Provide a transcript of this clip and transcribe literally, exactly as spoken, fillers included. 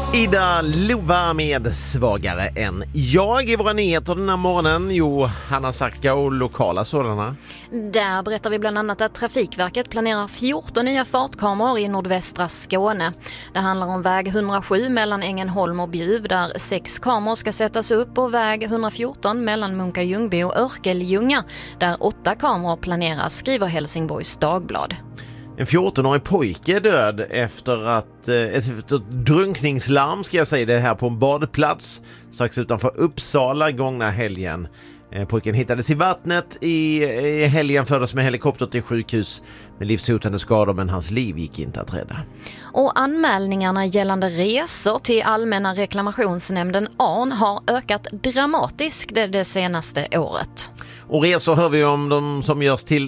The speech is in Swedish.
Ida Lova med Svagare än jag i våra nyheter den här morgonen. Johanna Sacka och lokala sådana. Där berättar vi bland annat att Trafikverket planerar fjorton nya fartkameror i nordvästra Skåne. Det handlar om väg hundrasju mellan Ängelholm och Bjuv där sex kameror ska sättas upp och väg hundrafjorton mellan Munka-Ljungby och Örkelljunga där åtta kameror planeras, skriver Helsingborgs Dagblad. En fjortonårig pojke är död efter att ett, ett drunkningslarm ska jag säga det här på en badplats strax utanför Uppsala gångna helgen. Pojken hittades i vattnet i, i helgen, fördes med helikopter till sjukhus med livshotande skador, men hans liv gick inte att rädda. Och anmälningarna gällande resor till Allmänna reklamationsnämnden A N har ökat dramatiskt det, det senaste året. Och resor hör vi om de som görs till